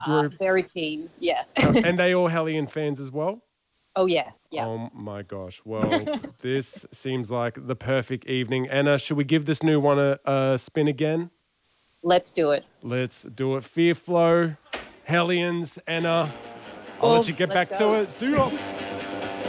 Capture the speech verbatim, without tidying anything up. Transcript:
uh, group. very keen. Yeah. And they all Hellion fans as well? Oh, yeah. Yeah. Oh, my gosh. Well, this seems like the perfect evening. Anna, should we give this new one a, a spin again? Let's do it. Let's do it. Fear Flow, Hellions, Anna. I'll Well, let you get let's back go. to it. See you.